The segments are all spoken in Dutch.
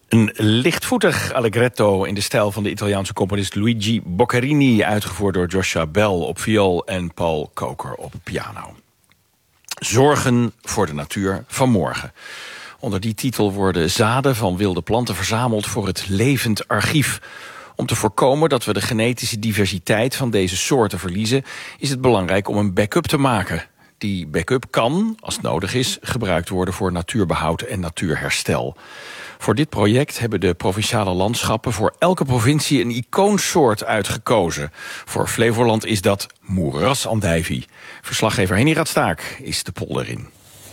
Een lichtvoetig allegretto in de stijl van de Italiaanse componist Luigi Boccherini, uitgevoerd door Joshua Bell op viool en Paul Koker op piano. Zorgen voor de natuur van morgen. Onder die titel worden zaden van wilde planten verzameld voor het levend archief. Om te voorkomen dat we de genetische diversiteit van deze soorten verliezen, is het belangrijk om een backup te maken. Die backup kan, als het nodig is, gebruikt worden voor natuurbehoud en natuurherstel. Voor dit project hebben de provinciale landschappen voor elke provincie een icoonsoort uitgekozen. Voor Flevoland is dat moerasandijvie. Verslaggever Henny Radstaak is de polder in.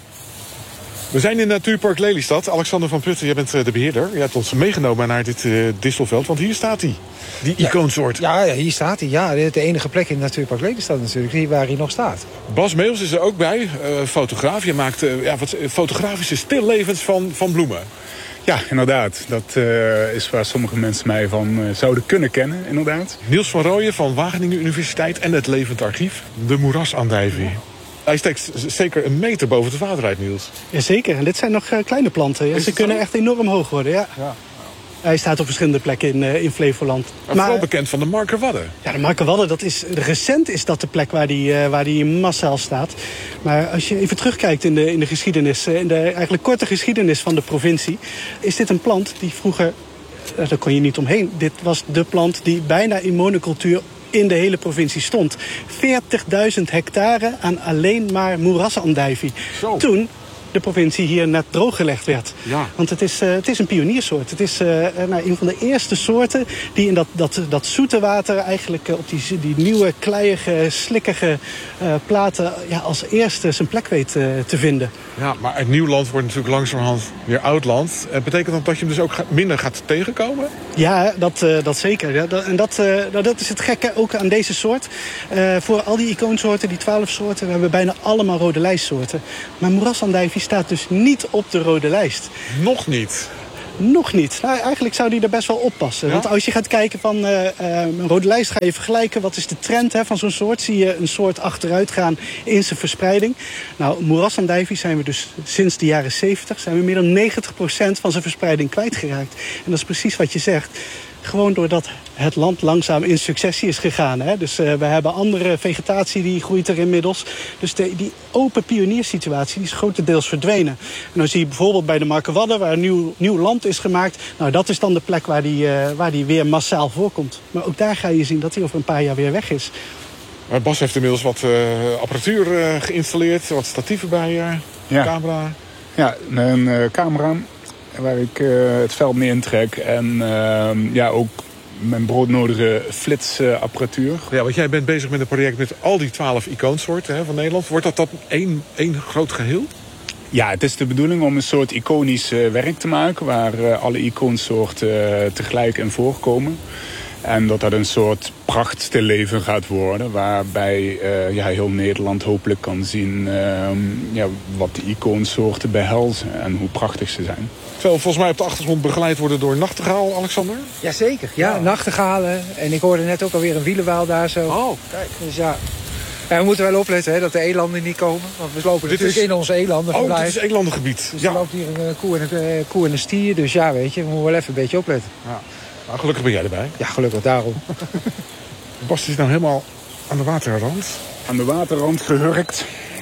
We zijn in Natuurpark Lelystad. Alexander van Putten, jij bent de beheerder. Je hebt ons meegenomen naar dit distelveld, want hier staat hij. Die icoonsoort. Ja, hier staat hij. Ja, de enige plek in Natuurpark Lelystad natuurlijk, hier waar hij nog staat. Bas Meels is er ook bij, fotograaf. Je maakt fotografische stillevens van bloemen. Ja, inderdaad. Dat is waar sommige mensen mij van zouden kunnen kennen, inderdaad. Niels van Rooyen van Wageningen Universiteit en het Levend Archief. De moerasandijvie. Hij steekt zeker een meter boven het water uit, Niels. Jazeker, en dit zijn nog kleine planten. Ja. Ze kunnen echt enorm hoog worden, ja. Hij staat op verschillende plekken in Flevoland. Maar vooral bekend van de Markerwadden. Ja, de Markerwadden, recent is dat de plek waar die massaal staat. Maar als je even terugkijkt in de geschiedenis, in de eigenlijk korte geschiedenis van de provincie, is dit een plant die vroeger, daar kon je niet omheen, dit was de plant die bijna in monocultuur in de hele provincie stond. 40.000 hectare aan alleen maar moerasandijvie. Toen de provincie hier net drooggelegd werd. Ja. Want het is een pioniersoort. Het is een van de eerste soorten die in dat zoete water eigenlijk op die nieuwe, kleiige, slikkige platen als eerste zijn plek weet te vinden. Ja, maar het nieuw land wordt natuurlijk langzamerhand weer oud land. Betekent dat je hem dus ook minder gaat tegenkomen? Ja, dat zeker. Ja, dat is het gekke ook aan deze soort. Voor al die icoonsoorten, die 12 soorten, we hebben bijna allemaal rode lijstsoorten. Maar moerasandijvie staat dus niet op de rode lijst. Nog niet? Nog niet. Nou, eigenlijk zou die er best wel oppassen. Ja? Want als je gaat kijken van een rode lijst, ga je vergelijken wat is de trend van zo'n soort. Zie je een soort achteruit gaan in zijn verspreiding. Nou, moerasandijvie zijn we dus sinds de jaren 70... zijn we meer dan 90% van zijn verspreiding kwijtgeraakt. En dat is precies wat je zegt. Gewoon doordat het land langzaam in successie is gegaan. Hè? Dus we hebben andere vegetatie, die groeit er inmiddels. Dus die open pionierssituatie die is grotendeels verdwenen. En dan zie je bijvoorbeeld bij de Markerwadden, waar een nieuw land is gemaakt. Nou, dat is dan de plek waar die weer massaal voorkomt. Maar ook daar ga je zien dat hij over een paar jaar weer weg is. Bas heeft inmiddels wat apparatuur geïnstalleerd. Wat statieven bij camera. Ja, een camera waar ik het veld mee intrek. En ook mijn broodnodige flitsapparatuur. Ja, want jij bent bezig met een project met al die 12 icoonsoorten van Nederland. Wordt dat één groot geheel? Ja, het is de bedoeling om een soort iconisch werk te maken, waar alle icoonsoorten tegelijk in voorkomen. En dat een soort prachtstilleven gaat worden, waarbij heel Nederland hopelijk kan zien wat de icoonsoorten behelzen en hoe prachtig ze zijn. Terwijl volgens mij op de achtergrond begeleid worden door nachtegaal, Alexander? Jazeker, nachtegalen. En ik hoorde net ook alweer een wielenwaal daar zo. Oh, kijk. Dus ja, we moeten wel opletten dat de elanden niet komen. Want we lopen natuurlijk in onze elandenverblijf. Oh, dit is elandengebied. Dus er loopt hier een koe en een stier. Dus ja, weet je, we moeten wel even een beetje opletten. Ja. Nou, gelukkig ben jij erbij. Ja, gelukkig daarom. Bas is nou helemaal aan de waterrand. Aan de waterrand gehurkt.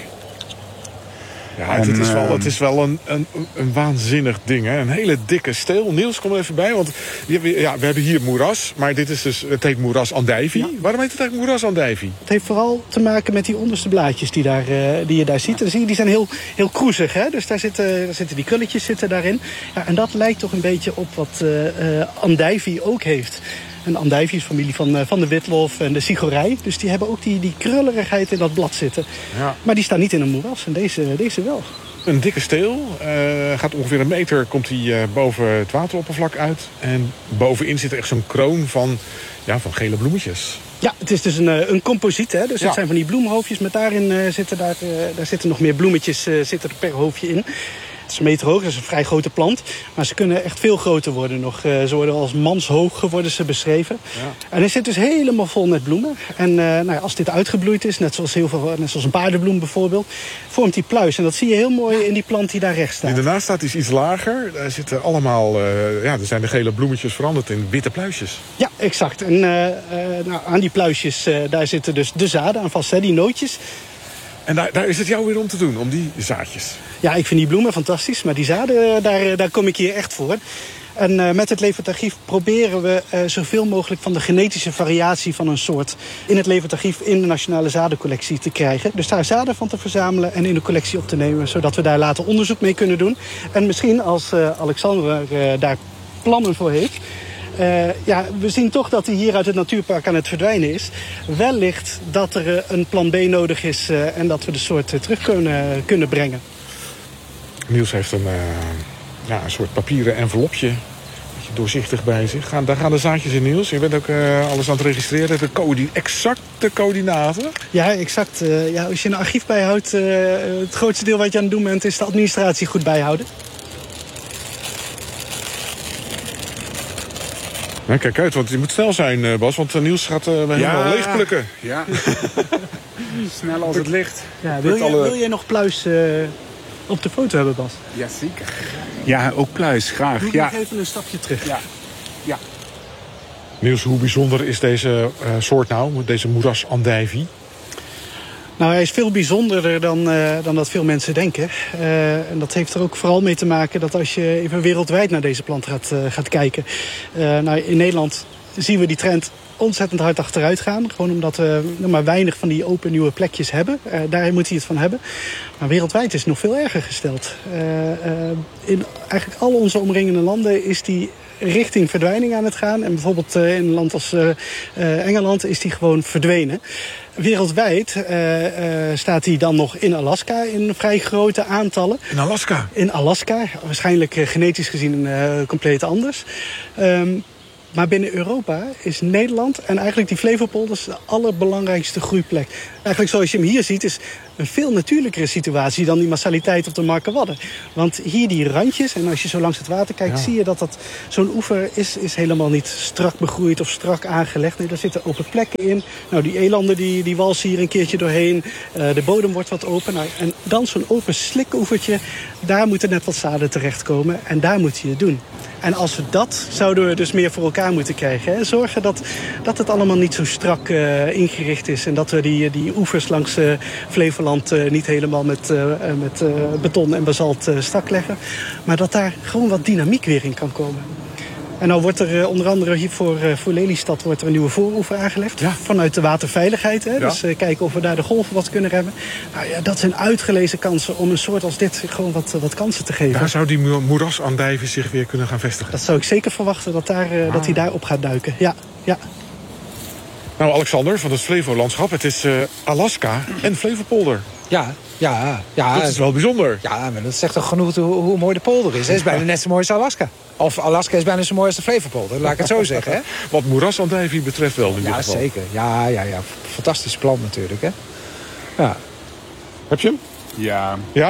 Ja, het is wel een waanzinnig ding, hè? Een hele dikke steel. Niels, kom er even bij, want we hebben hier moeras, maar het heet moerasandijvie. Ja. Waarom heet het eigenlijk moerasandijvie? Het heeft vooral te maken met die onderste blaadjes die je daar ziet. Die zijn heel, heel kroezig, hè? Dus daar zitten die krulletjes daarin. Ja, en dat lijkt toch een beetje op wat andijvie ook heeft. En andijvie is familie van de witlof en de sigorij. Dus die hebben ook die krullerigheid in dat blad zitten. Ja. Maar die staan niet in een moeras en deze wel. Een dikke steel. Gaat ongeveer een meter, komt hij boven het wateroppervlak uit. En bovenin zit er echt zo'n kroon van gele bloemetjes. Ja, het is dus een composiet. Hè? Dus het zijn van die bloemhoofdjes. Met daarin zitten daar zitten nog meer bloemetjes zitten er per hoofdje in. Het is een meter hoog, dat is een vrij grote plant. Maar ze kunnen echt veel groter worden nog. Ze worden als manshoog worden ze beschreven. Ja. En hij zit dus helemaal vol met bloemen. En als dit uitgebloeid is, net zoals een paardenbloem bijvoorbeeld, vormt die pluis. En dat zie je heel mooi in die plant die daar rechts staat. En daarnaast staat hij iets lager. Daar zitten allemaal, er zijn de gele bloemetjes veranderd in witte pluisjes. Ja, exact. En aan die pluisjes, daar zitten dus de zaden aan vast, hè, die nootjes. En daar is het jou weer om te doen, om die zaadjes. Ja, ik vind die bloemen fantastisch, maar die zaden, daar kom ik hier echt voor. En met het leventarchief proberen we zoveel mogelijk van de genetische variatie van een soort in het leventarchief in de Nationale Zadencollectie te krijgen. Dus daar zaden van te verzamelen en in de collectie op te nemen, zodat we daar later onderzoek mee kunnen doen. En misschien als Alexander daar plannen voor heeft. We zien toch dat hij hier uit het natuurpark aan het verdwijnen is. Wellicht dat er een plan B nodig is en dat we de soort terug kunnen brengen. Niels heeft een soort papieren envelopje, doorzichtig bij zich. Daar gaan de zaadjes in, Niels. Je bent ook alles aan het registreren. De exacte coördinaten. Ja, exact. Als je een archief bijhoudt, het grootste deel wat je aan het doen bent is de administratie goed bijhouden. Nou, kijk uit, want je moet snel zijn, Bas, want Niels gaat helemaal leegplukken. Ja, snel als het licht. Ja, wil jij nog pluis op de foto hebben, Bas? Jazeker. Ja, ook pluis, graag. Doe nog even een stapje terug. Ja. Niels, hoe bijzonder is deze soort nou, deze moerasandijvie? Nou, hij is veel bijzonderder dan dat veel mensen denken. En dat heeft er ook vooral mee te maken dat als je even wereldwijd naar deze plant gaat kijken. In Nederland zien we die trend ontzettend hard achteruit gaan. Gewoon omdat we nog maar weinig van die open nieuwe plekjes hebben. Daar moet hij het van hebben. Maar wereldwijd is het nog veel erger gesteld. In eigenlijk al onze omringende landen is die richting verdwijning aan het gaan. En bijvoorbeeld in een land als Engeland is die gewoon verdwenen. Wereldwijd staat hij dan nog in Alaska in vrij grote aantallen. In Alaska? In Alaska. Waarschijnlijk genetisch gezien compleet anders. Maar binnen Europa is Nederland en eigenlijk die Flevopolders de allerbelangrijkste groeiplek. Eigenlijk zoals je hem hier ziet is een veel natuurlijkere situatie dan die massaliteit op de Markerwadden. Want hier die randjes, en als je zo langs het water kijkt, zie je dat zo'n oever is helemaal niet strak begroeid of strak aangelegd. Nee, daar zitten open plekken in. Nou, die elanden die walsen hier een keertje doorheen. De bodem wordt wat open. Nou, en dan zo'n open slikoevertje, daar moeten net wat zaden terechtkomen. En daar moet je het doen. En als we dat zouden we dus meer voor elkaar moeten krijgen. Hè? Zorgen dat het allemaal niet zo strak ingericht is. En dat we die oevers langs Flevoland niet helemaal met beton en basalt strak leggen. Maar dat daar gewoon wat dynamiek weer in kan komen. En nou wordt er onder andere hier voor Lelystad wordt er een nieuwe vooroever aangelegd. Ja. Vanuit de waterveiligheid. Hè? Ja. Dus kijken of we daar de golven wat kunnen remmen. Nou ja, dat zijn uitgelezen kansen om een soort als dit gewoon wat kansen te geven. Daar zou die moerasandijvie zich weer kunnen gaan vestigen. Dat zou ik zeker verwachten dat hij daarop gaat duiken. Ja. Nou, Alexander, van het Flevolandschap. Het is Alaska en Flevopolder. Ja. Dat is wel bijzonder. Ja, maar dat zegt toch genoeg hoe mooi de polder is. Het is bijna net zo mooi als Alaska. Of Alaska is bijna zo mooi als de Flevopolder, laat ik het zo zeggen. Hè? Wat moerasandijvie betreft wel in ieder geval. Zeker. Ja. Fantastisch plant natuurlijk, hè. Ja. Heb je hem? Ja.